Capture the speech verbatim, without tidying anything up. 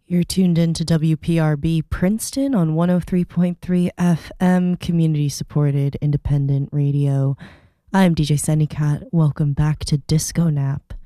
You're tuned in to W P R B Princeton on one oh three point three F M, community-supported independent radio. I'm D J Sennycat. Welcome back to Disco Nap.